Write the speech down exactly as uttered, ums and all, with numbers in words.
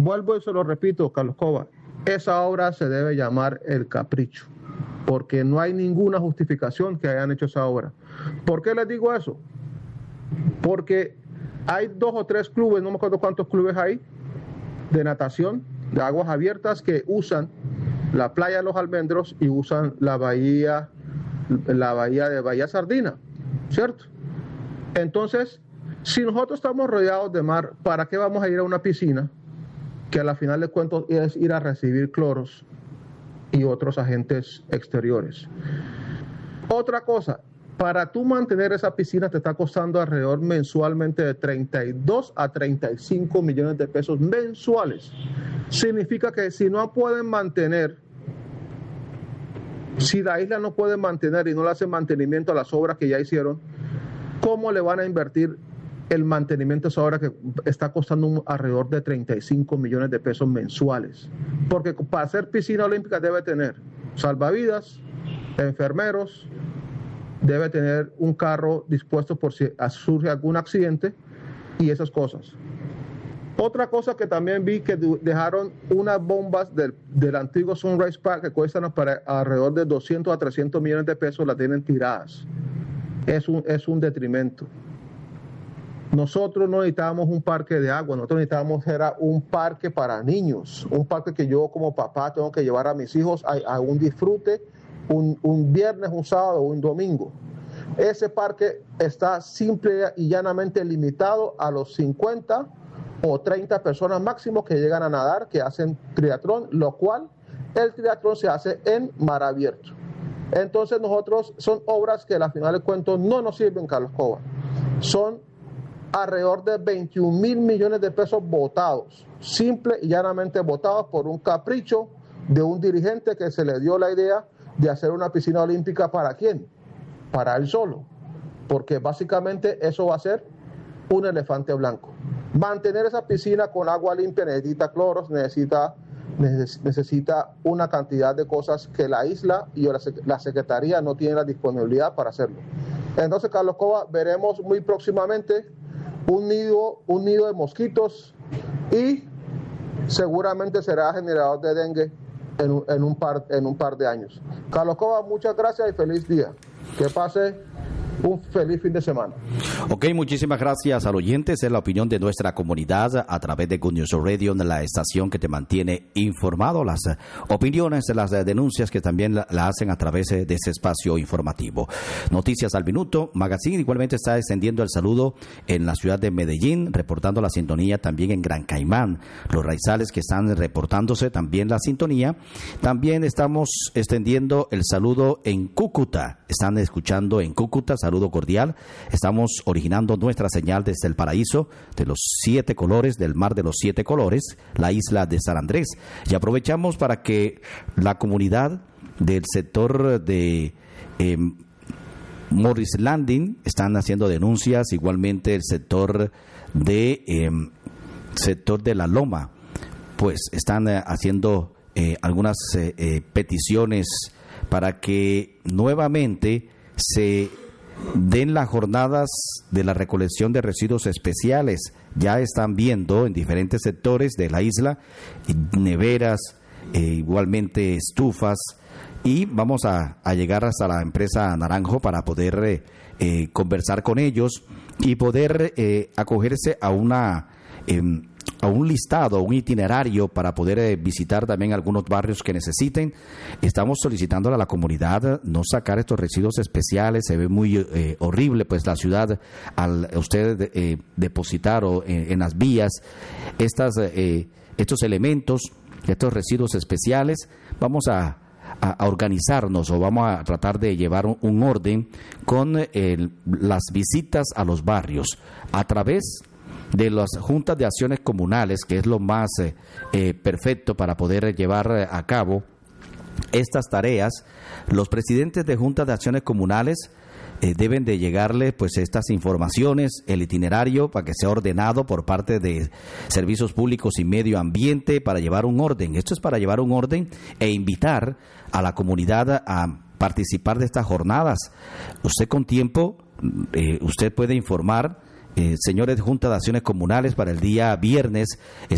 vuelvo y se lo repito, Carlos Cova, esa obra se debe llamar El Capricho, porque no hay ninguna justificación que hayan hecho esa obra. ¿Por qué les digo eso? Porque hay dos o tres clubes, no me acuerdo cuántos clubes hay, de natación, de aguas abiertas, que usan la playa de Los Almendros y usan la bahía, la bahía de Bahía Sardina, ¿cierto? Entonces, si nosotros estamos rodeados de mar, ¿para qué vamos a ir a una piscina que a la final de cuentas es ir a recibir cloros y otros agentes exteriores? Otra cosa, para tú mantener esa piscina te está costando alrededor mensualmente de treinta y dos a treinta y cinco millones de pesos mensuales. Significa que si no pueden mantener, si la isla no puede mantener y no le hace mantenimiento a las obras que ya hicieron, ¿cómo le van a invertir el mantenimiento a esa obra que está costando un, alrededor de treinta y cinco millones de pesos mensuales? Porque para hacer piscina olímpica debe tener salvavidas, enfermeros, debe tener un carro dispuesto por si surge algún accidente y esas cosas. Otra cosa que también vi, que dejaron unas bombas del, del antiguo Sunrise Park que cuestan para alrededor de doscientos a trescientos millones de pesos, las tienen tiradas. Es un, es un detrimento. Nosotros no necesitábamos un parque de agua, nosotros necesitábamos era un parque para niños, un parque que yo como papá tengo que llevar a mis hijos a, a un disfrute, un, un viernes, un sábado o un domingo. Ese parque está simple y llanamente limitado a los cincuenta o treinta personas máximo que llegan a nadar, que hacen triatlón, lo cual el triatlón se hace en mar abierto. Entonces nosotros, son obras que al final de cuentas no nos sirven, Carlos Cova. Son alrededor de veintiún mil millones de pesos botados, simple y llanamente botados por un capricho de un dirigente que se le dio la idea de hacer una piscina olímpica. ¿Para quién? Para él solo, porque básicamente eso va a ser un elefante blanco. Mantener esa piscina con agua limpia necesita cloros, necesita, necesita una cantidad de cosas que la isla y la Secretaría no tienen la disponibilidad para hacerlo. Entonces, Carlos Cova, veremos muy próximamente un nido, un nido de mosquitos y seguramente será generador de dengue en un, en un, par, en un par de años. Carlos Cova, muchas gracias y feliz día. Que pase un feliz fin de semana. Ok, muchísimas gracias al oyente. Esa es la opinión de nuestra comunidad a través de Good News Radio, la estación que te mantiene informado. Las opiniones, las denuncias que también la, la hacen a través de ese espacio informativo. Noticias al minuto. Magazine igualmente está extendiendo el saludo en la ciudad de Medellín, reportando la sintonía también en Gran Caimán. Los raizales que están reportándose también la sintonía. También estamos extendiendo el saludo en Cúcuta. Están escuchando en Cúcuta. Saludo cordial. Estamos originando nuestra señal desde el paraíso de los siete colores, del mar de los siete colores, la isla de San Andrés. Y aprovechamos para que la comunidad del sector de eh, Morris Landing están haciendo denuncias, igualmente el sector de eh, sector de La Loma, pues están eh, haciendo eh, algunas eh, eh, peticiones para que nuevamente se den las jornadas de la recolección de residuos especiales. Ya están viendo en diferentes sectores de la isla neveras, eh, igualmente estufas, y vamos a, a llegar hasta la empresa Naranjo para poder eh, eh, conversar con ellos y poder eh, acogerse a una eh, a un listado, a un itinerario para poder eh, visitar también algunos barrios que necesiten. Estamos solicitándole a la comunidad no sacar estos residuos especiales. Se ve muy eh, horrible pues la ciudad al usted eh, depositar o eh, en las vías estas eh, estos elementos, estos residuos especiales. Vamos a A, a organizarnos o vamos a tratar de llevar un, un orden con el, las visitas a los barrios a través de las juntas de acciones comunales, que es lo más eh, eh, perfecto para poder llevar a cabo estas tareas. Los presidentes de juntas de acciones comunales eh, deben de llegarle pues estas informaciones, el itinerario para que sea ordenado por parte de Servicios Públicos y Medio Ambiente para llevar un orden. Esto es para llevar un orden e invitar a la comunidad a participar de estas jornadas. Usted con tiempo, eh, usted puede informar. Eh, señores de Junta de Acciones Comunales, para el día viernes